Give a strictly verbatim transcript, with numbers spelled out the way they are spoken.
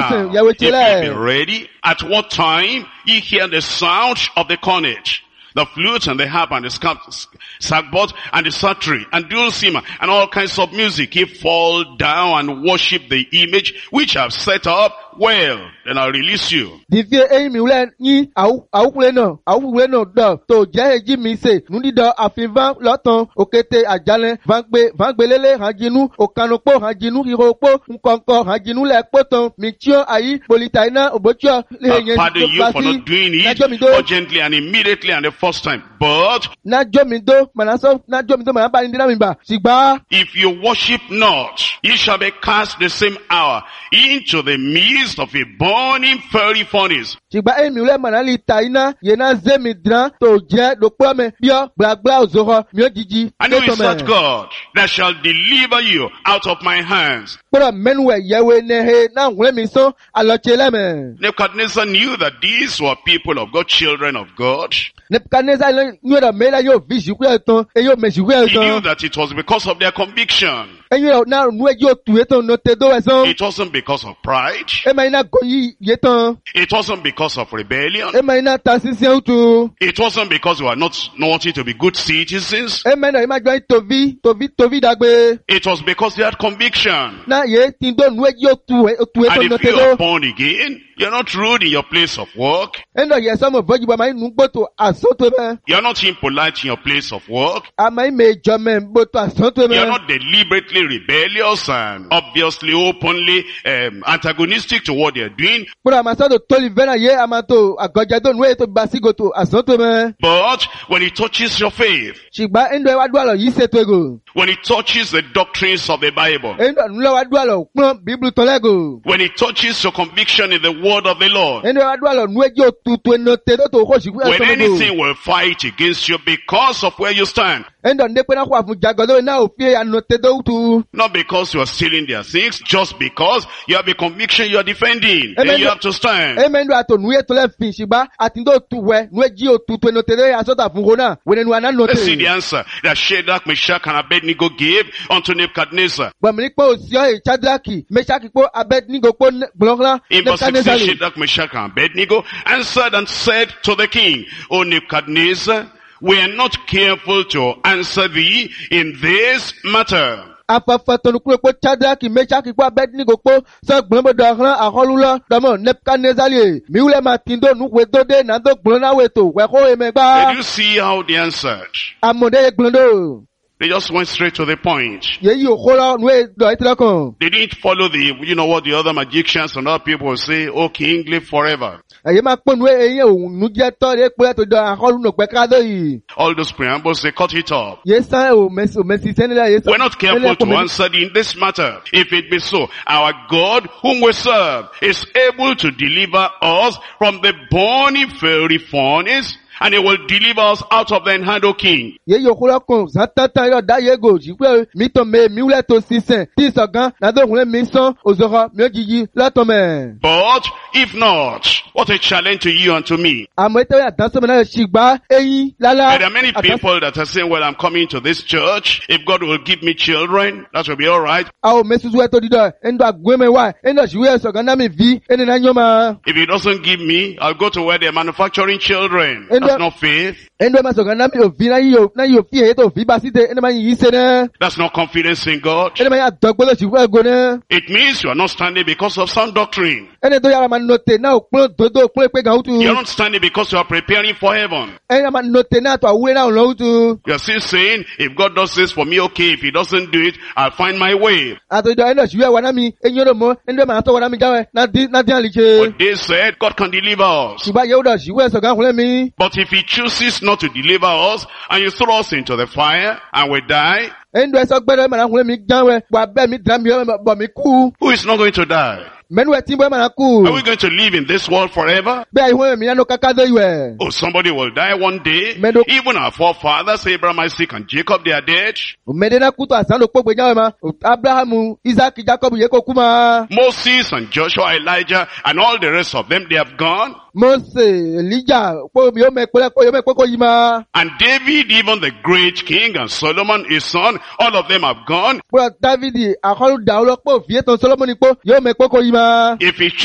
Now, yawe if you be chile. ready, at what time ye hear the sound of the cornet, the flute and the harp and the scarf- sackbut and the psaltery and dulcimer and all kinds of music, ye fall down and worship the image which I have set up, well, then I'll release you. Divie eyi mi wule ni au au kule no au kule no do to je eji mi se nundi do afivan lotan okete ajale vangbe vangbelele hanjinu okanopo hanjinu hiropo nkonko hanjinu le poton mitio ayi politaina obocho le I'll yen pardon you for not doing it urgently and immediately and the first time. But na jomindo manaso na jomindo manaba ndina mimba sigba if you worship not, ye shall be cast the same hour into the midst of a burning fiery furnace. sigba eyi mi wule manali taina yena zemidran to je dopo me bio blabla ozoro mi ojiji And who is that God that shall deliver you out of my hands? Pura menwe yewe nehe na wule mi so alochele me Nebuchadnezzar knew that these were people of God, children of God. Nebuchadnezzar knew that mela yo vision kwe ton e yo meji kwe He knew ton that it was because of their conviction. e yo na nu e yo tu eton no te do eson It wasn't because of pride. e ma ina go yi ye ton It wasn't because of rebellion. e ma ina tasisian tu It wasn't because we were not not wanting to be good citizens. e ma na ma jo tovi tovi tovi dagbe It was because they had conviction. na ye tin do nu e yo tu e tu And eton no if te you are do born again, you're not rude in your place of work. e no ye so mo boji ba ma nu gboto asoto me You're not impolite in your place of work. ama me jo me gboto asoto You're me not deliberately rebellious and obviously openly um, antagonistic to what they're doing. pura ma so to toli vena ye ama to agoja do nu e to basigo to asoto me But when it touches your faith, sigba endo e wa du alo yi se to ego when it touches the doctrines of the Bible, endo nu lo wa du alo pon bible to lego when it touches your conviction in the word of the Lord, endo wa du alo nu e jo tutu eno te do to ho si kwe when to lego anything will fight against you because of where you stand, endo ne pe na kwa fun jagolo na o fi ano te do tu not because you are stealing their things, just because you have a conviction you are defending, Amen. then you have to stand. e me ndo ato nu e to le fin sigba atindo tu we nu e ji o tutu eno te de asota fun ho na we nu ana no Let's see te the answer that Shadrach, Meshach, and Abednego gave unto Nebuchadnezzar. gba mi po o si o e chadraki meshaki po abednego po blogla In verse sixteen, Nebuchadnezzar Shadrach, Meshach, and Abednego answered and said to the king, O Nebuchadnezzar, we are not careful to answer thee in this matter. afafa tonu kure po chadraki meshaki po abednego po so gbon do ran aholulo domo Nebuchadnezzar le mi wule ma tindo nu we do de na do gbon na we to we ko e me Did gba you see how they answered? amode ye gbon do They just went straight to the point. ye yi o kolo nu e do itira kan They didn't follow the, you know what the other magicians and other people will say, oh king, live forever. aye ma po nu e yen o nu je to re pe to do aholu no pe ka do yi All those preambles, they cut it off. ye san o mesi o mesi senela ye san We're not careful to answer in this matter. If it be so, our God whom we serve is able to deliver us from the burning fiery furnace, and he will deliver us out of thine hand, O king. ye yo kolo kan satata yo da ye go ji pe mi to me mi wule to sisen ti so gan na do hun mi son ozoro mi ojiji lato me But if not, what a challenge to you and to me. amo ite ya dan so me na sigba eyin lala There are many people that are saying, well, I'm coming to this church. If God will give me children, that will be all right. a o mesusu e to dido endo agwe me wa endo siwe so gan na mi vi eni na nyoma If he doesn't give me, I'll go to where they're manufacturing children. And That's the- not faith. endo ma so gan na mi o vi na yo na yo fi e to fi ba site eni ma yi se na That's not confidence in God. eni ma ya dogbo lo siwe go na It means you are not standing because of sound doctrine. eni do ya ma note na o pon dodo pon pe gan utu You're not standing because you are preparing for heaven. eni ma note na to awe na lo utu You're still saying, if God does this for me, okay. If he doesn't do it, I'll find my way. ato do endo siwe wa na mi enyo do mo endo ma to wa na mi gawe na di na di alije But they said, God can deliver us. sigba ye o do siwe so gan hun mi But if he chooses not to deliver us, and you throw us into the fire, and we die, endo eso gbere ma na hun mi ganwe wa be mi dra mi bo mi ku who is not going to die? menu e tin bo ma na ku Are we going to live in this world forever? be ai hun mi na no kaka do iwe Oh, somebody will die one day. Medo- Even our forefathers, Abraham, Isaac, and Jacob, they are dead. o mede na kuto asan lo pogbe jawe ma O Abraham Isaac Jacob ye ko kuma Moses and Joshua, Elijah, and all the rest of them, they have gone. Mose Elijah po mi o me pe ko yo me pe ko yi ma And David, even the great king, and Solomon, his son, all of them have gone. po David akolu da lo po fi etan Solomon po yo me pe ko yi ma If he